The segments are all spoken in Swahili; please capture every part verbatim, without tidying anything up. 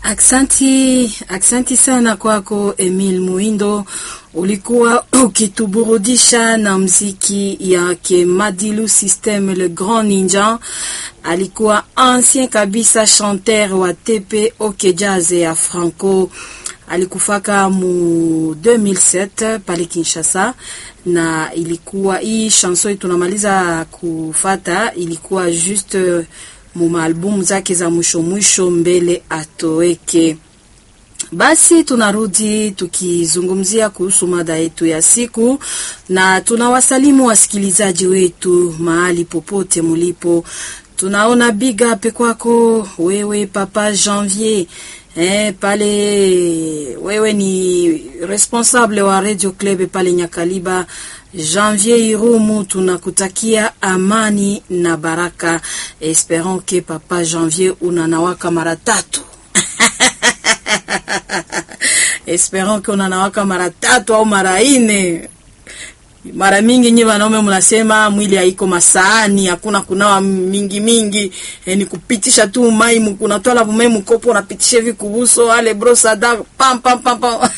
Aksanti, aksanti sana kwako Emile Muindo. Ulikuwa ukituburudisha na mziki yake Madilu System Le Grand Ninja. Alikuwa ancien kabisa chanteur wa T P OK Jazz ya Franco. Alikufaka mu deux mille sept pale Kinshasa, na ilikuwa hii chanson tunamaliza kufata ilikuwa juste mu album zake za mwisho mwisho mbele atoweke. Basi tunarudi tukizungumzia kuhusu mada yetu ya siku, na tunawasalimu wasikilizaji wetu mahali popote mulipo. Tunaona big up kwako wewe Papa Janvier. Eh, pale wewe ni responsable wa Radio Club pale Nyakaliba. Janvier Irumu, tunakutakia amani na baraka. Espérons que Papa Janvier unanawaka mara tatu. Espérons que unanawaka mara tatu au mara ine. Mara mingi nyi wanaume mnasema mwili haiko masaani, hakuna kunawa mingi mingi, e, ni kupitisha tu mai, mkunatola vume mkopo unapitisha hivi kubuso ale brosada pam pam pam pam.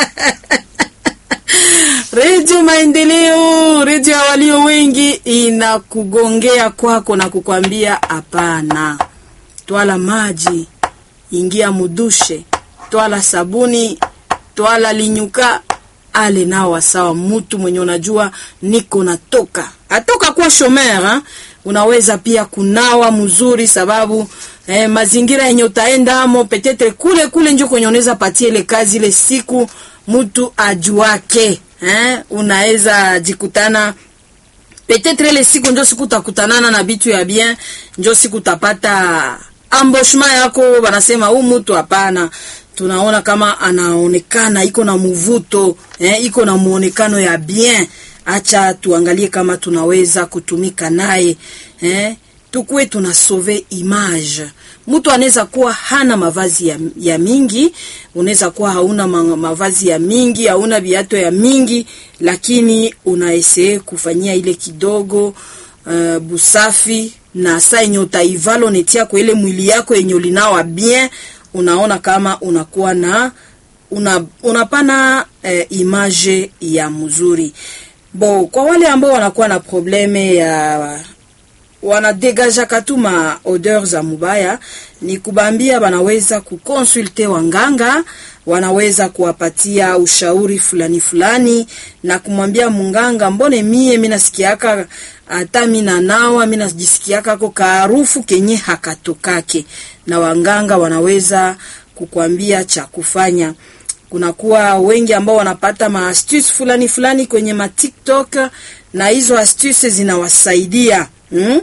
Radio Maendeleo, radio ya walio wengi inakugongea kwako na kukwambia hapana. Twala maji, ingia mudushe, twala sabuni, twala linyuka, ale nao sawa. Mtu mwenye unajua niko natoka atoka kwa shomer, unaweza pia kunawa mzuri, sababu eh, mazingira yenye utaenda amo petetre kule kule ndio kwenye unaweza patie ile kazi ile siku mtu ajuake. Eh, unaweza jikutana petetre ile siku ndio siku utakutanana na bitu ya bien, ndio siku utapata amboshma yako, wanasema huyu mtu hapana. Tunaona kama anaonekana iko na mvuto, eh, iko na muonekano ya bien. Acha tuangalie kama tunaweza kutumika naye, eh, tukue tunasove image. Mtu anaweza kuwa hana mavazi ya, ya mingi, unaweza kuwa hauna mavazi ya mingi, hauna viatu ya mingi, lakini unaesee kufanyia ile kidogo uh, busafi, na saa yenye utaivalo netia kwa ile mwili yako yenye ulinawa bien, unaona kama unakuwa na una, unapana eh, image ya mzuri. Bo, kwa wale ambao wanakuwa na probleme ya wanadegaja katuma odeur za mubaya, ni kubambia wanaweza kukonsulte wanganga, wanaweza kuwapatia ushauri fulani fulani na kumwambia munganga, mbone mie mina sikiaka hata mina nawa mina jisikiaka kwa harufu kenye hakatokake, na wanganga wanaweza kukwambia cha kufanya. Kuna kuwa wengi ambao wanapata ma astuce fulani fulani kwenye ma TikTok, na hizo astuce zinawasaidia. Hmm?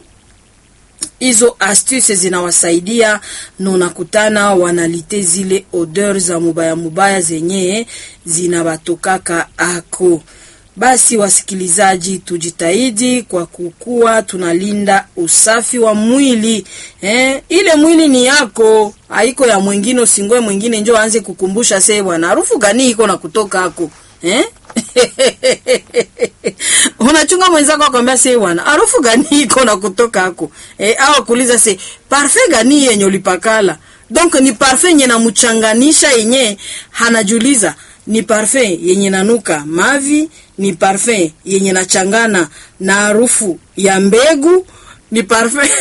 Hizo astuce zinawasaidia, na unakutana wanalite zile odeur za mubaya mubaya zenye zinabatokaka ako. Basi wasikilizaji, tujitahidi kwa kukua tunalinda usafi wa mwili. Eh, ile mwili ni yako, haiko ya mwingine. Usingoe mwingine njoo aanze kukumbusha sasa bwana harufu gani iko na kutoka hako. Eh? Unachunga mwenzako akwambia sasa bwana harufu gani iko na kutoka hako. Eh, au kuuliza sasa parfum gani yenye ulipakala. Donc ni parfum yenye na mchanganisha yenye hanajuliza ni parfum yenye nanuka mavi, ni parfum yenye nachangana na harufu ya mbegu, ni parfum